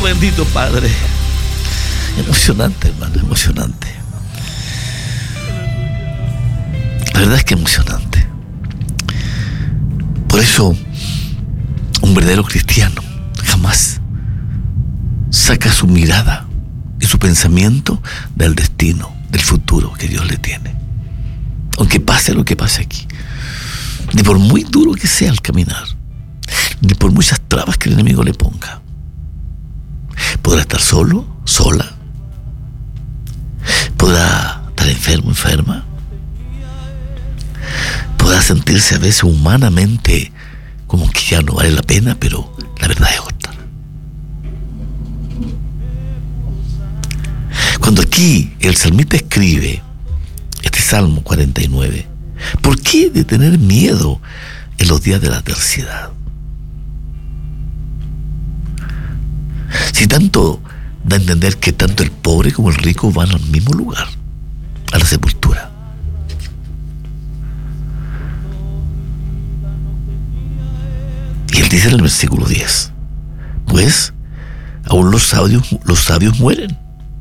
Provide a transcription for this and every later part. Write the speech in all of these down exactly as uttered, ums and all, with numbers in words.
bendito Padre. Emocionante, hermano, emocionante. La verdad es que emocionante. Por eso, un verdadero cristiano jamás saca su mirada y su pensamiento del destino, del futuro que Dios le tiene. Aunque pase lo que pase aquí. Ni por muy duro que sea el caminar, ni por muchas trabas que el enemigo le ponga. Podrá estar solo, sola. Podrá estar enfermo, enferma. Podrá sentirse a veces humanamente como que ya no vale la pena, pero la verdad es otra. Cuando aquí el salmista escribe este Salmo cuarenta y nueve, ¿por qué de tener miedo en los días de la adversidad? Si tanto da a entender que tanto el pobre como el rico van al mismo lugar, a la sepultura. Y él dice en el versículo diez, pues aún los sabios, los sabios mueren,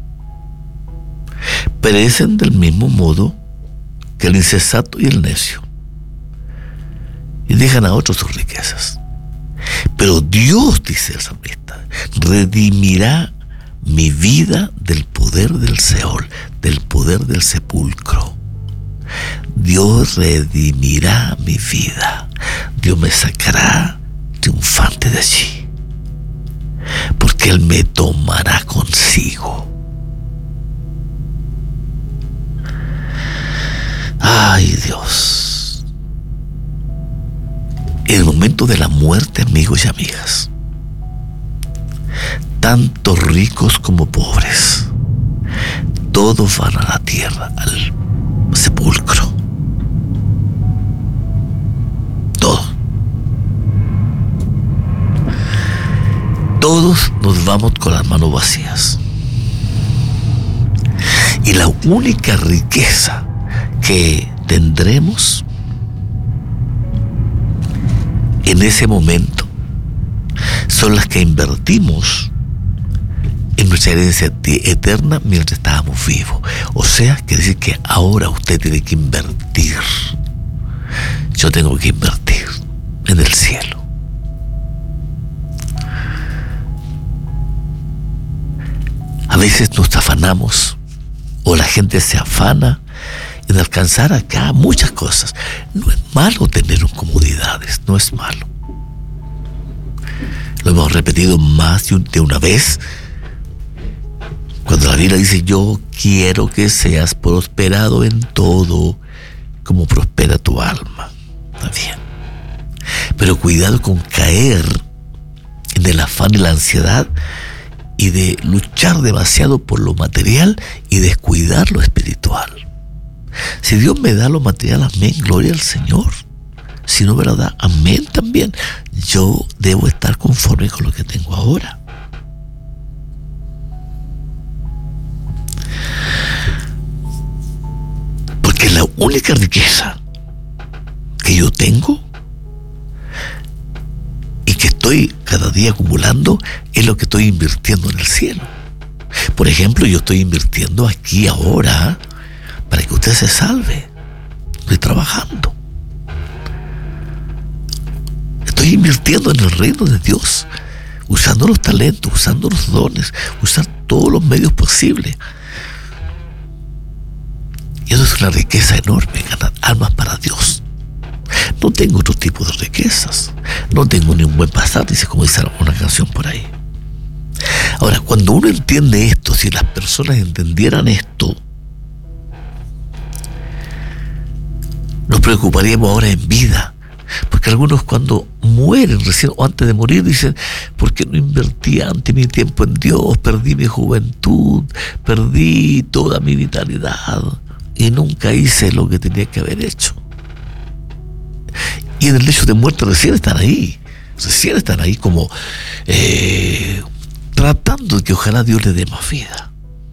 perecen del mismo modo que el insensato y el necio, y dejan a otros sus riquezas. Pero Dios, dice el salmista, redimirá mi vida del poder del Seol, del poder del sepulcro. Dios redimirá mi vida. Dios me sacará triunfante de allí, porque Él me tomará consigo. Ay, Dios. En el momento de la muerte, amigos y amigas, tanto ricos como pobres, todos van a la tierra, al sepulcro. Todos. Todos nos vamos con las manos vacías. Y la única riqueza que tendremos en ese momento son las que invertimos en nuestra herencia eterna mientras estábamos vivos. O sea, quiere decir que ahora usted tiene que invertir. Yo tengo que invertir en el cielo. A veces nos afanamos, o la gente se afana en alcanzar acá muchas cosas. No es malo tener comodidades, no es malo. Lo hemos repetido más de una vez. Cuando la Biblia dice, yo quiero que seas prosperado en todo, como prospera tu alma. Está bien. Pero cuidado con caer en el afán y la ansiedad y de luchar demasiado por lo material y descuidar lo espiritual. Si Dios me da lo material, amén, gloria al Señor. Si no me lo da, amén también. Yo debo estar conforme con lo que tengo ahora. Porque la única riqueza que yo tengo y que estoy cada día acumulando es lo que estoy invirtiendo en el cielo. Por ejemplo, yo estoy invirtiendo aquí ahora para que usted se salve. Estoy trabajando. Estoy invirtiendo en el reino de Dios, usando los talentos, usando los dones, usando todos los medios posibles. Y eso es una riqueza enorme, ganar almas para Dios. No tengo otro tipo de riquezas. No tengo ni un buen pasar, dice, como dice una canción por ahí. Ahora, cuando uno entiende esto, si las personas entendieran esto, nos preocuparíamos ahora en vida. Porque algunos cuando mueren recién o antes de morir dicen, ¿por qué no invertí antes mi tiempo en Dios? Perdí mi juventud, perdí toda mi vitalidad y nunca hice lo que tenía que haber hecho. Y en el lecho de muerte recién están ahí, recién están ahí como eh, tratando de que ojalá Dios le dé más vida.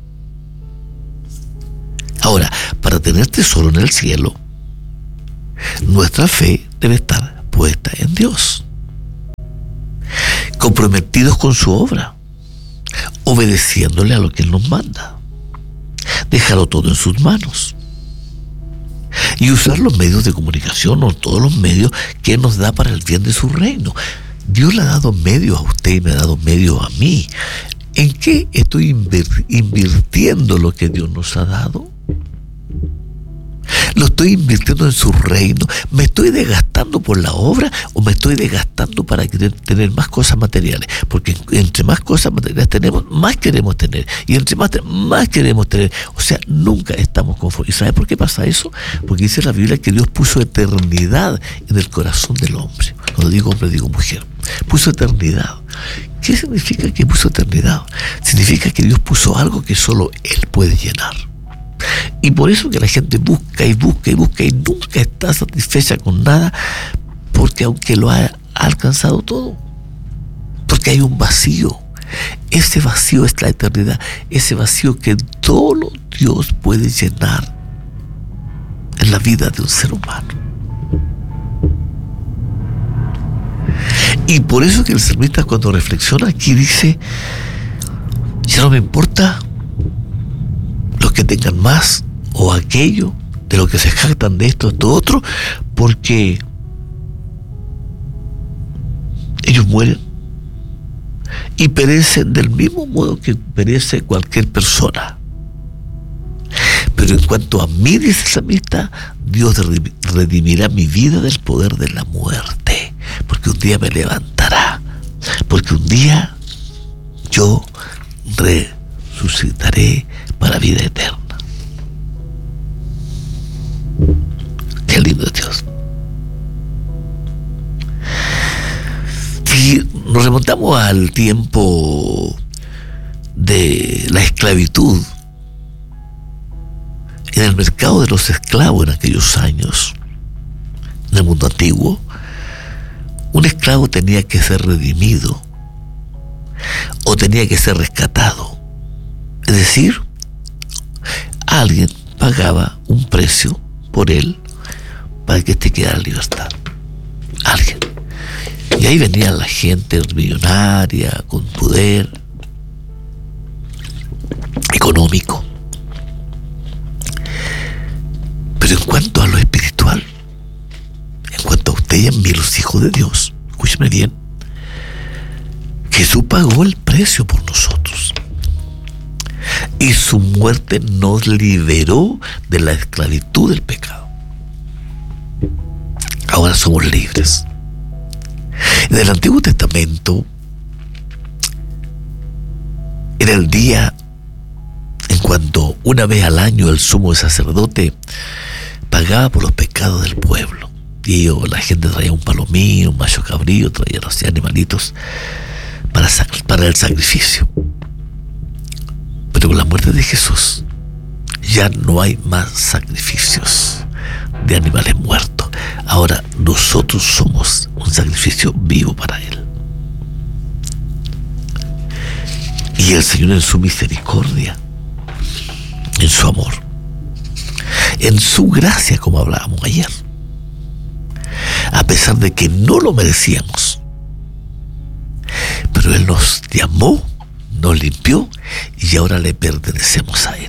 Ahora, para tener tesoro en el cielo, nuestra fe debe estar puesta en Dios, comprometidos con su obra, obedeciéndole a lo que Él nos manda. Dejarlo todo en sus manos. Y usar los medios de comunicación o todos los medios que Él nos da para el bien de su reino. Dios le ha dado medios a usted y me ha dado medios a mí. ¿En qué estoy invir- invirtiendo lo que Dios nos ha dado? ¿Lo estoy invirtiendo en su reino? ¿Me estoy desgastando por la obra o me estoy desgastando para querer tener más cosas materiales? Porque entre más cosas materiales tenemos, más queremos tener. Y entre más, más queremos tener. O sea, nunca estamos conformes. ¿Y sabe por qué pasa eso? Porque dice la Biblia que Dios puso eternidad en el corazón del hombre. Cuando digo hombre, digo mujer. Puso eternidad. ¿Qué significa que puso eternidad? Significa que Dios puso algo que solo Él puede llenar. Y por eso que la gente busca y busca y busca y nunca está satisfecha con nada, porque aunque lo ha alcanzado todo, porque hay un vacío. Ese vacío es la eternidad, ese vacío que solo Dios puede llenar en la vida de un ser humano. Y por eso que el salmista, cuando reflexiona aquí, dice: ya no me importa los que tengan más o aquello, de lo que se jactan de esto, esto, otro, porque ellos mueren y perecen del mismo modo que perece cualquier persona. Pero en cuanto a mí, dice el salmista, Dios redimirá mi vida del poder de la muerte, porque un día me levantará, porque un día yo resucitaré para vida eterna. Qué lindo es Dios. Si nos remontamos al tiempo de la esclavitud, en el mercado de los esclavos en aquellos años, en el mundo antiguo, un esclavo tenía que ser redimido o tenía que ser rescatado. Es decir, alguien pagaba un precio por él para que éste quedara en libertad. Alguien. Y ahí venía la gente millonaria, con poder económico. Pero en cuanto a lo espiritual, en cuanto a usted y a mí, los hijos de Dios, escúcheme bien, Jesús pagó el precio por nosotros. Y su muerte nos liberó de la esclavitud del pecado. Ahora somos libres. En el Antiguo Testamento, era el día en cuando una vez al año el sumo sacerdote pagaba por los pecados del pueblo. Y yo, la gente traía un palomín, un macho cabrío, traía los animalitos para, para el sacrificio. Pero con la muerte de Jesús ya no hay más sacrificios de animales muertos. Ahora nosotros somos un sacrificio vivo para Él. Y el Señor, en su misericordia, en su amor, en su gracia, como hablábamos ayer, a pesar de que no lo merecíamos, pero Él nos llamó, nos limpió y ahora le pertenecemos a Él.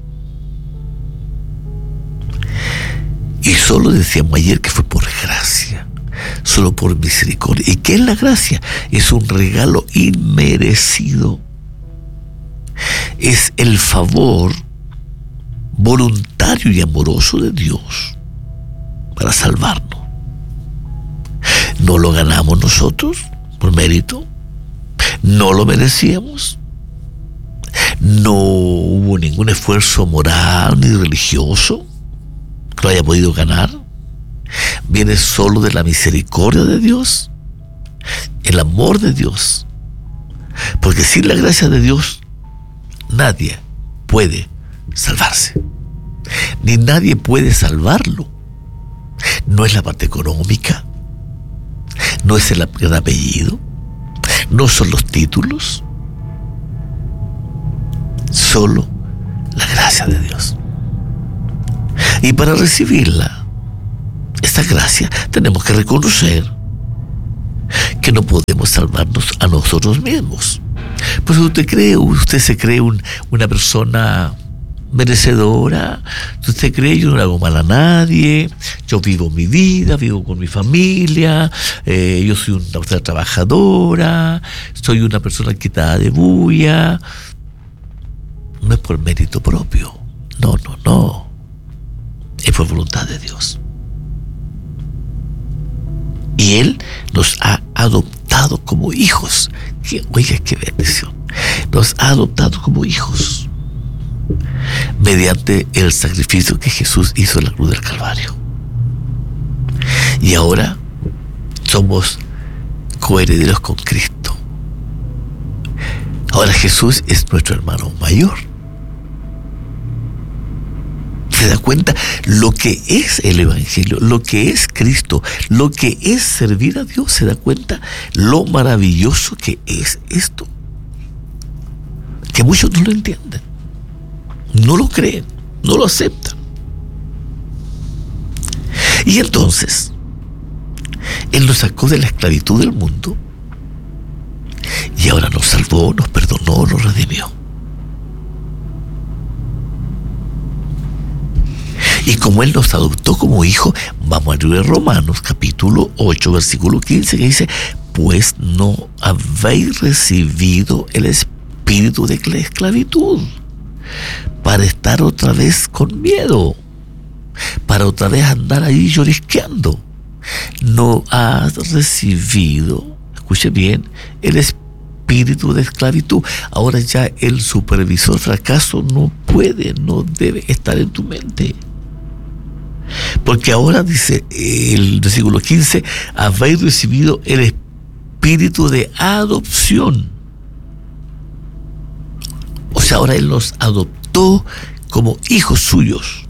Y solo decíamos ayer que fue por gracia, solo por misericordia. ¿Y qué es la gracia? Es un regalo inmerecido. Es el favor voluntario y amoroso de Dios para salvarnos. No lo ganamos nosotros por mérito, no lo merecíamos, no hubo ningún esfuerzo moral ni religioso que lo haya podido ganar. Viene solo de la misericordia de Dios, el amor de Dios, porque sin la gracia de Dios nadie puede salvarse, ni nadie puede salvarlo. No es la parte económica, no es el apellido, no son los títulos, solo la gracia de Dios. Y para recibirla, esta gracia, tenemos que reconocer que no podemos salvarnos a nosotros mismos. Pues usted cree, usted se cree un, una persona merecedora, usted cree yo no le hago mal a nadie, yo vivo mi vida, vivo con mi familia, eh, yo soy una persona trabajadora, soy una persona quitada de bulla. No es por mérito propio, no, no, no, es por voluntad de Dios. Y Él nos ha adoptado como hijos. Que, oiga, qué bendición. Nos ha adoptado como hijos mediante el sacrificio que Jesús hizo en la cruz del Calvario. Y ahora somos coherederos con Cristo. Ahora Jesús es nuestro hermano mayor. ¿Se da cuenta lo que es el Evangelio, lo que es Cristo, lo que es servir a Dios? ¿Se da cuenta lo maravilloso que es esto? Que muchos no lo entienden, no lo creen, no lo aceptan. Y entonces, Él nos sacó de la esclavitud del mundo y ahora nos salvó, nos perdonó, nos redimió. Y como Él nos adoptó como hijo, vamos a leer Romanos capítulo ocho, versículo quince, que dice: pues no habéis recibido el espíritu de la esclavitud para estar otra vez con miedo, para otra vez andar ahí llorisqueando. No has recibido, escuche bien, el espíritu de esclavitud. Ahora ya el supervisor fracaso no puede, no debe estar en tu mente. Porque ahora dice el versículo quince: habéis recibido el espíritu de adopción. O sea, ahora Él nos adoptó como hijos suyos.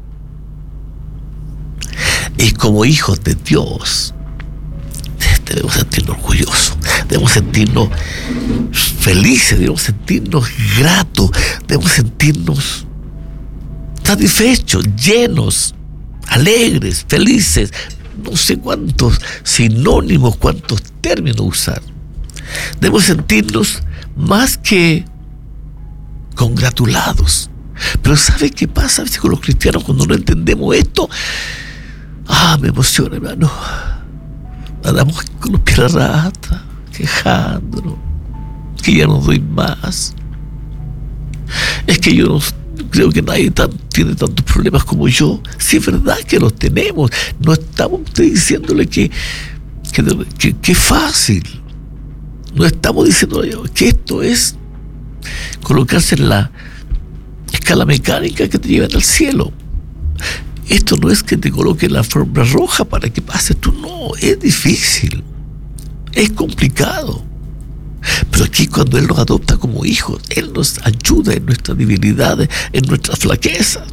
Y como hijos de Dios debemos sentirnos orgullosos, debemos sentirnos felices, debemos sentirnos gratos, debemos sentirnos satisfechos, llenos, alegres, felices. No sé cuántos sinónimos, cuántos términos usar. Debemos sentirnos más que congratulados. Pero ¿sabe qué pasa a veces con los cristianos cuando no entendemos esto? Ah, me emociona, hermano. Andamos con los pies a la rata, quejándonos, que ya no doy más. Es que yo no creo que nadie tan, tiene tantos problemas como yo. Sí, es verdad que los tenemos. No estamos diciéndole que que, que, que es fácil. No estamos diciéndole que esto es colocarse en la escala mecánica que te llevan al cielo. Esto no es que te coloque en la alfombra roja para que pases tú. No, es difícil, es complicado. Pero aquí, cuando Él nos adopta como hijos, Él nos ayuda en nuestras debilidades, en nuestras flaquezas.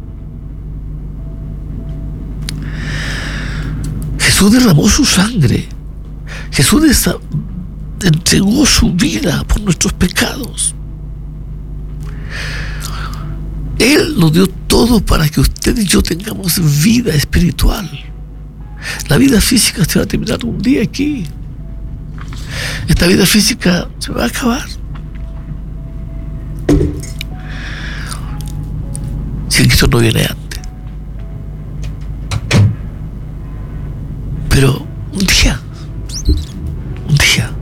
Jesús derramó su sangre. Jesús desa- entregó su vida por nuestros pecados. Él nos dio todo para que usted y yo tengamos vida espiritual. La vida física se va a terminar un día aquí. Esta vida física se va a acabar. Si Cristo no viene antes. Pero un día, un día,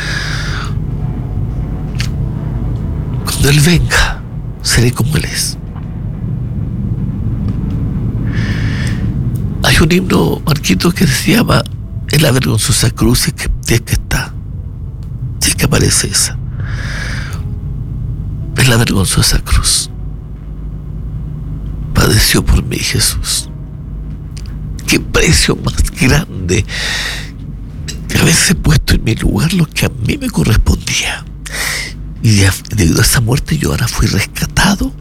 cuando Él venga, seré como Él es. Hay un himno, Marquito, que se llama "En la vergonzosa cruz", si es que, si es que está, si es que aparece esa. En la vergonzosa cruz padeció por mí Jesús. Qué precio más grande de haberse puesto en mi lugar lo que a mí me correspondía. Y de, debido a esa muerte yo ahora fui rescatado.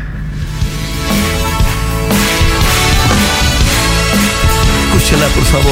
Escúchala, por favor.